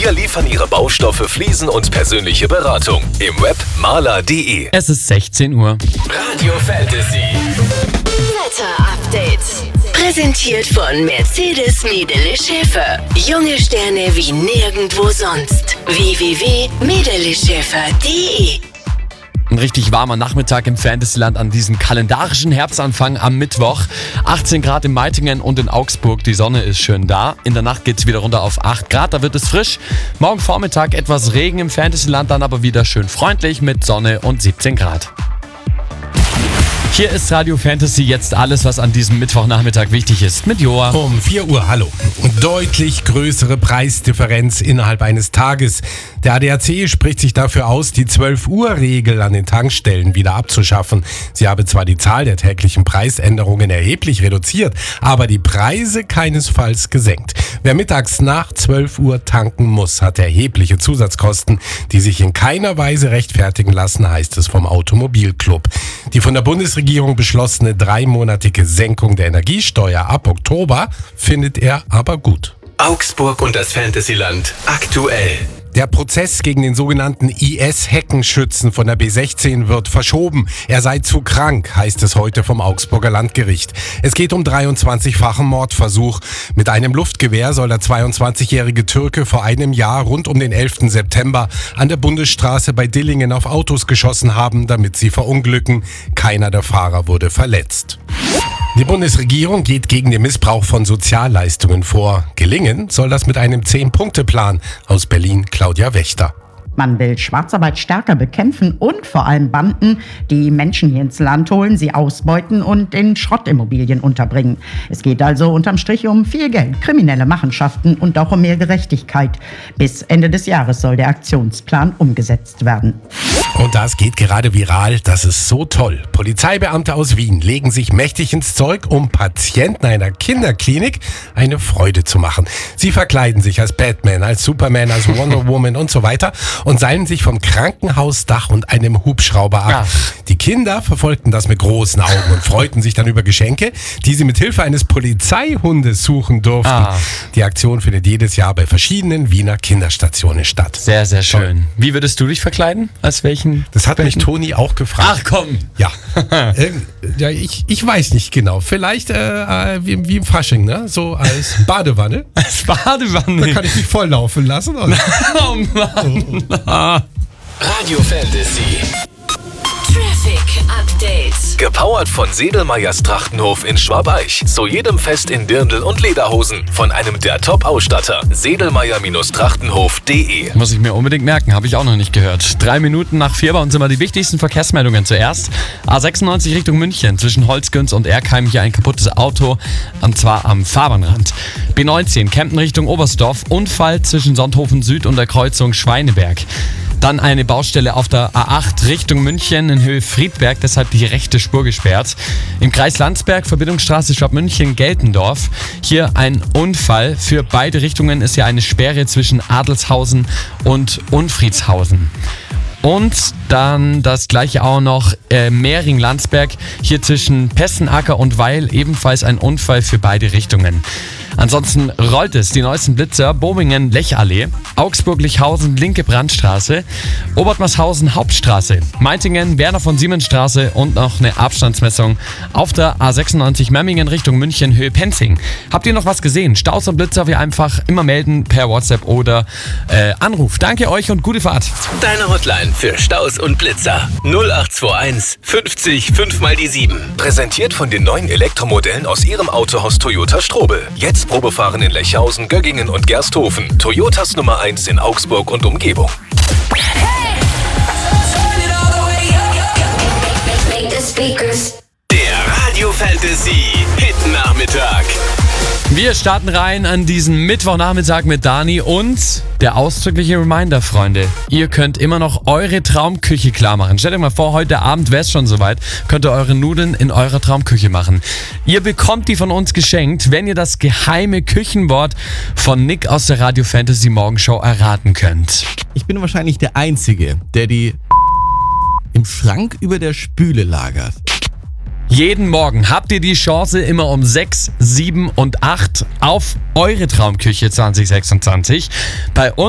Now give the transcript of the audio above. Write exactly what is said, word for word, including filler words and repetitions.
Wir liefern Ihre Baustoffe, Fliesen und persönliche Beratung. Im Web maler punkt de. Es ist sechzehn Uhr. Radio Fantasy. Wetter-Update. Präsentiert von Mercedes Medele Schäfer. Junge Sterne wie nirgendwo sonst. w w w punkt medele schäfer punkt de. Ein richtig warmer Nachmittag im Fantasyland an diesem kalendarischen Herbstanfang am Mittwoch. achtzehn Grad in Meitingen und in Augsburg. Die Sonne ist schön da. In der Nacht geht es wieder runter auf acht Grad. Da wird es frisch. Morgen Vormittag etwas Regen im Fantasyland, dann aber wieder schön freundlich mit Sonne und siebzehn Grad. Hier ist Radio Fantasy, jetzt alles, was an diesem Mittwochnachmittag wichtig ist, mit Joa. Um vier Uhr, hallo. Deutlich größere Preisdifferenz innerhalb eines Tages. Der A D A C spricht sich dafür aus, die zwölf Uhr Regel an den Tankstellen wieder abzuschaffen. Sie habe zwar die Zahl der täglichen Preisänderungen erheblich reduziert, aber die Preise keinesfalls gesenkt. Wer mittags nach zwölf Uhr tanken muss, hat erhebliche Zusatzkosten, die sich in keiner Weise rechtfertigen lassen, heißt es vom Automobilclub. Die von der Bundesregierung Regierung beschlossene dreimonatige Senkung der Energiesteuer ab Oktober findet er aber gut. Augsburg und das Fantasyland aktuell. Der Prozess gegen den sogenannten I S-Heckenschützen von der B sechzehn wird verschoben. Er sei zu krank, heißt es heute vom Augsburger Landgericht. Es geht um dreiundzwanzigfachen Mordversuch. Mit einem Luftgewehr soll der zweiundzwanzigjährige Türke vor einem Jahr rund um den elften September an der Bundesstraße bei Dillingen auf Autos geschossen haben, damit sie verunglücken. Keiner der Fahrer wurde verletzt. Die Bundesregierung geht gegen den Missbrauch von Sozialleistungen vor. Gelingen soll das mit einem Zehn-Punkte-Plan. Aus Berlin Claudia Wächter. Man will Schwarzarbeit stärker bekämpfen und vor allem Banden, die Menschen hier ins Land holen, sie ausbeuten und in Schrottimmobilien unterbringen. Es geht also unterm Strich um viel Geld, kriminelle Machenschaften und auch um mehr Gerechtigkeit. Bis Ende des Jahres soll der Aktionsplan umgesetzt werden. Und das geht gerade viral, das ist so toll. Polizeibeamte aus Wien legen sich mächtig ins Zeug, um Patienten einer Kinderklinik eine Freude zu machen. Sie verkleiden sich als Batman, als Superman, als Wonder Woman und so weiter und seilen sich vom Krankenhausdach und einem Hubschrauber ab. Ach. Die Kinder verfolgten das mit großen Augen und freuten sich dann über Geschenke, die sie mit Hilfe eines Polizeihundes suchen durften. Ah. Die Aktion findet jedes Jahr bei verschiedenen Wiener Kinderstationen statt. Sehr, sehr schön. Wie würdest du dich verkleiden? Als welchen? Das hat mich Toni auch gefragt. Ach komm. Ja, ähm, ja ich, ich weiß nicht genau. Vielleicht äh, wie, wie im Fasching, ne? So als Badewanne. Als Badewanne. Da kann ich mich volllaufen lassen. Oder? Oh Mann. Radio Fantasy. Traffic Update. Gepowert von Sedelmeyers Trachtenhof in Schwabeich. Zu jedem Fest in Dirndl und Lederhosen. Von einem der Top-Ausstatter. sedelmeyer Trachtenhof punkt de. Muss ich mir unbedingt merken, habe ich auch noch nicht gehört. Drei Minuten nach vier bei uns immer die wichtigsten Verkehrsmeldungen zuerst. A sechsundneunzig Richtung München, zwischen Holzgünz und Erkheim hier ein kaputtes Auto, und zwar am Fahrbahnrand. B neunzehn, Kempten Richtung Oberstdorf, Unfall zwischen Sonthofen Süd und der Kreuzung Schweineberg. Dann eine Baustelle auf der A acht Richtung München in Höhe Friedberg, deshalb die rechte Spur gesperrt. Im Kreis Landsberg, Verbindungsstraße Schwabmünchen-Geltendorf. Hier ein Unfall. Für beide Richtungen ist ja eine Sperre zwischen Adelshausen und Unfriedshausen. Und dann das gleiche auch noch äh, Mehring-Landsberg, hier zwischen Pessenacker und Weil, ebenfalls ein Unfall für beide Richtungen. Ansonsten rollt es, die neuesten Blitzer, Bobingen, Lechallee, Augsburg-Lichhausen, linke Brandstraße, Obertmarshausen, Hauptstraße, Meitingen, Werner von Siemens Straße und noch eine Abstandsmessung auf der A sechsundneunzig Memmingen Richtung München, Höhe Penzing. Habt ihr noch was gesehen? Staus und Blitzer, wir einfach immer melden per WhatsApp oder äh, Anruf. Danke euch und gute Fahrt. Deine Hotline für Staus und Blitzer. null acht zwei eins fünfzig fünf mal die sieben. Präsentiert von den neuen Elektromodellen aus Ihrem Autohaus Toyota Strobel. Jetzt Probefahren in Lechhausen, Göggingen und Gersthofen. Toyotas Nummer eins in Augsburg und Umgebung. Der Radio Fantasy Hit Nachmittag. Wir starten rein an diesen Mittwochnachmittag mit Dani und der ausdrückliche Reminder, Freunde. Ihr könnt immer noch eure Traumküche klar machen. Stellt euch mal vor, heute Abend wäre es schon soweit, könnt ihr eure Nudeln in eurer Traumküche machen. Ihr bekommt die von uns geschenkt, wenn ihr das geheime Küchenwort von Nick aus der Radio Fantasy Morgenshow erraten könnt. Ich bin wahrscheinlich der Einzige, der die im Schrank über der Spüle lagert. Jeden Morgen habt ihr die Chance, immer um sechs, sieben und acht auf eure Traumküche zwanzig sechsundzwanzig bei uns